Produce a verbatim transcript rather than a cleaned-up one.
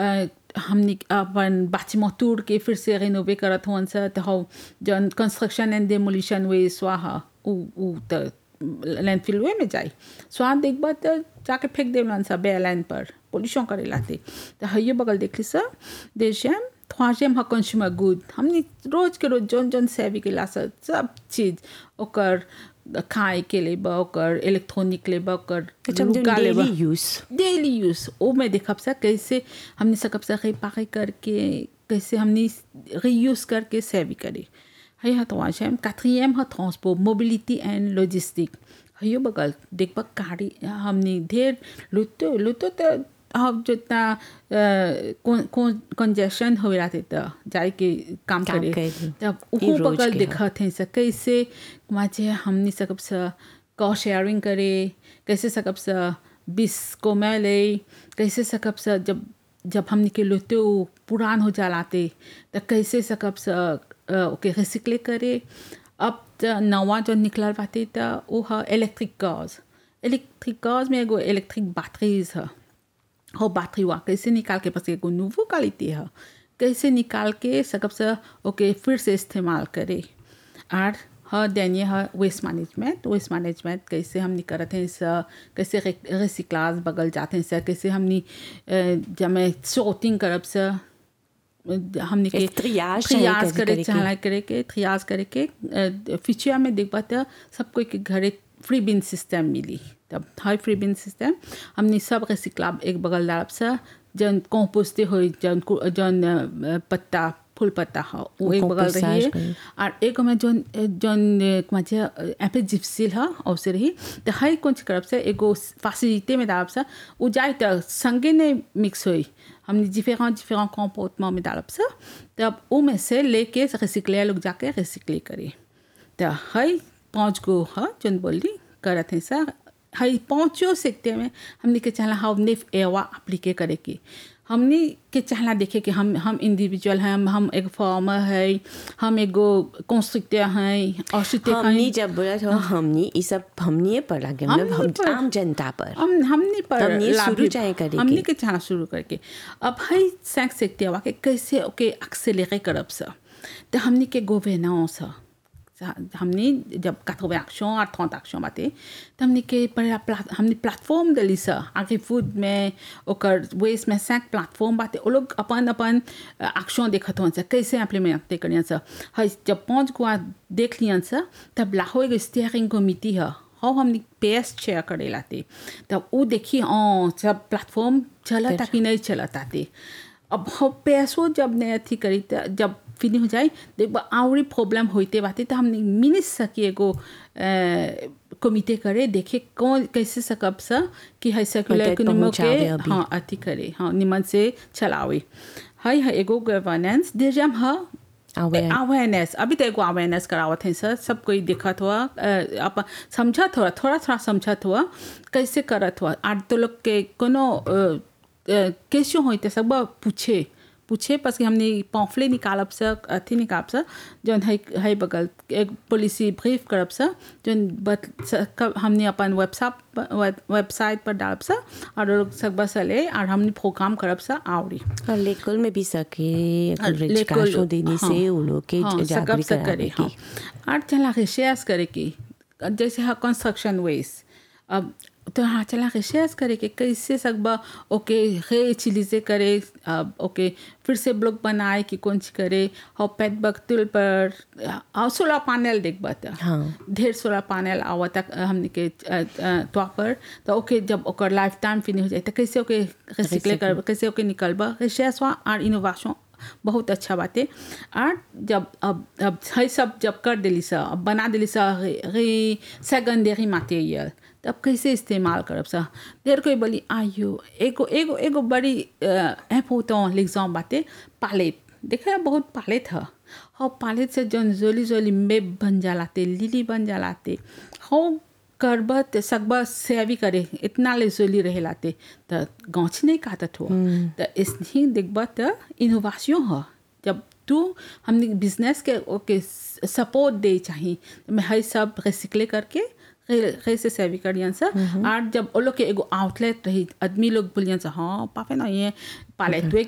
हमनी अपन बाचिमो तोड़ के फिर से रिनोवे करत हुअन सा तो हो जन कंस्ट्रक्शन एंड डेमोलिशन वे स्वाहा उ उ त लैंडफिल वे में जाई स्वाद देखबा तो जाके फेंक देवलन सा बेलैंड पर पोल्यूशन करे लाते तो हयो बगल देखली सा देशम थ्वाजेम ह कंज्यूमर गुड हमनी रोज के रोज जन जन सेवी के ला सब चीज ओकर खाए के लिए ओकर इलेक्ट्रॉनिक ले ओकर डेली यूज डेली यूज ओ में देखब सा कैसे हमने सकब सा रिपेयर करके कैसे हमने रीयूज करके सेवी करे है ह troisième quatrième ह ट्रांसपोर्ट मोबिलिटी एंड लॉजिस्टिक हयो बगल देखबा गाड़ी हमने ढेर लुतो लुतो तो अब जितना कंजेशन हो रहा था जाए के काम करे तब वो बगल देखत हैं से कैसे माचे हमनी सकब से कॉ शेयरिंग करे कैसे सकब से बीस को मेले कैसे सकब से जब जब हमनी के लोटे पुरान हो जालाते तो कैसे सकब से ओके रिसाइकल करे अब नवा जो निकल पाते तो वो है इलेक्ट्रिक कार्स इलेक्ट्रिक कार्स में एगो इलेक्ट्रिक बैटरीज है हो बैटरी वा कैसे निकाल के पास एगो नूवो क्वालिटी है कैसे निकाल के सकब से ओके फिर से इस्तेमाल करे और हाँ दैनिय है वेस्ट मैनेजमेंट वेस्ट मैनेजमेंट कैसे हमनी करते हैं सर कैसे रिसाइक्लाज बगल जाते हैं सर कैसे हमनी जब मैं शॉर्टिंग करब से हमने के त्रियाज त्रियाज करे चाहे करे के त्रियाज करे के फ्यूचर में देख पाते सब कोई के घरे फ्री बिन सिस्टम मिली तब हर फ्री बिन सिस्टम हमने सब रिसाइक्लाब एक बगल डालब से जन कंपोस्टे हो जन जन पत्ता फूल पत्ता हो वो एक बगल रही है और एक में जन जन माचे एपे जिप्सिल है अवसर रही तो हर कौन करब से एगो फैसिलिटी में डालब से वो जाए तो संगे नहीं मिक्स हुई हमने डिफरेंट डिफरेंट कंपोर्टमेंट में डालब से तब वो में से लेके रिसाइकल लोग जाके रिसाइकल करे तो हर पाँच गो है जन बोली करते हैं सर हर पाँचों सेक्टर में हमने के चाहला हाउ नेफ एवा अप्लीके करे की हमने के चाहला देखे कि हम हम इंडिविजुअल हैं हम हम एक फार्मर है हम एगो कंस्ट्रक्टर हैं और हमनी जब बोला था हमनी ये सब हमनी पर लगे मतलब हम आम जनता पर हम हमनी पर हमनी शुरू चाहे करे हमनी के चाहला शुरू करके अब हर सेक्टर सेक्टर वा के कैसे ओके एक्सेलरेट करब सा तो हमनी के गवर्नेंस हमने जब quatre-vingts actions और trente actions बाते तो हमने के पर हमने प्लेटफॉर्म दली सा आगे फूड में ओकर वेस्ट में cinq प्लेटफॉर्म बाते वो लोग अपन अपन एक्शन देखत हों सा कैसे इम्प्लीमेंट करियन सा है जब पांच को देख लियन सा तब लाहो एक स्टीयरिंग कमिटी है हाँ हमने पेस चेयर करे लाते तब वो देखी ओ सब प्लेटफॉर्म चला था कि नहीं चला ताते अब हो पैसों जब नहीं थी करी जब फिनी हो जाए देख आवरी प्रॉब्लम होते बातें तो हमने मिनिस सकी एगो कमिटी करे देखे कौन कैसे सकब सा कि है सर्कुलर इकोनॉमी के हाँ अति करे हाँ निमन से चलावे है है एगो गवर्नेंस देजम है अवेयरनेस अभी तो एगो अवेयरनेस करावत है सर सब कोई देखत हुआ आप समझत हुआ थोड़ा थोड़ा समझत हुआ कैसे करत हुआ आज तो लोग के कोनो क्वेश्चन होते सब पूछे पूछे बस कि हमने पॉम्फले निकालब से अथी निकालब से जौन है है बगल एक पॉलिसी ब्रीफ करब से जौन बत हमने अपन वेबसाइट वेबसाइट पर डालब से और लोग सब बस ले और हमने प्रोग्राम करब से आवरी और लेकुल में भी सके लेकुल देने से उन लोग के जागरूक करे हाँ और चला रिसर्च करे की जैसे है कंस्ट्रक्शन वेस्ट अब तो हाँ चला रिसर्च करे कि कैसे सकबा ओके रे चिलीजे करे अब ओके फिर से ब्लॉक बनाए कि कौन सी करे और पेट बक्तुल पर सोलर पैनल देख बाता हाँ ढेर सोलर पैनल आवा तक हमने के तो पर तो ओके जब ओकर लाइफ टाइम फिनिश हो जाए तो कैसे ओके रिसाइकल कर कैसे ओके निकलबा रिसर्च वा और इनोवेशन बहुत अच्छा बात है और जब अब अब है सब जब कर दिली सा अब बना दिली सा रे सेकेंडरी मटेरियल तब कैसे इस्तेमाल करब सा देर कोई बोली आयो एगो एगो एगो बड़ी इम्पोर्टेंट एग्जाम बातें पालेट देखा बहुत पालेट है हाँ पालेट से जन जोली जोली मेप बन जालाते लिली बन जालाते हाँ करबत सकबा सेवी करे इतना ले जोली रहे लाते तो गाँच नहीं काटत हो तो इसलिए देखबा तो इनोवेशन है जब तू हमने बिजनेस के ओके सपोर्ट दे चाहिए मैं हर सब रिसाइकल करके कैसे सेवी करियन सा और जब वो लोग के एगो आउटलेट रही आदमी लोग बोलियन सा हाँ पापे ना ये पाले तो